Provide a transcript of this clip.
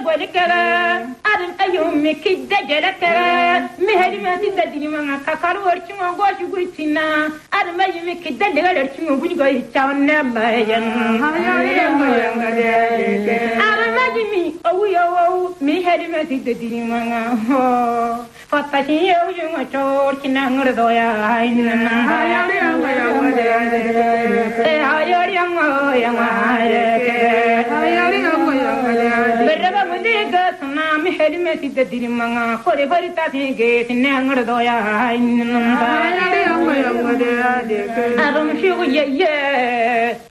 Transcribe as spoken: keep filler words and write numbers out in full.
bolikara adam ayum mikidda jalakara mehermati dadima kakaru orchuma goshi guitina adam ayum mikidda legarchuma buligoy chawanna bayan adam ayumi awuyo mehermati dadima ho Fatashi yo yung chor kinang roya inna hayari yang hayari yang yang hayari yang berapa mendiga sunami helmeti dadiri manga kore bari tati ge kinang roya inna hayari yang yang arum shu ye ye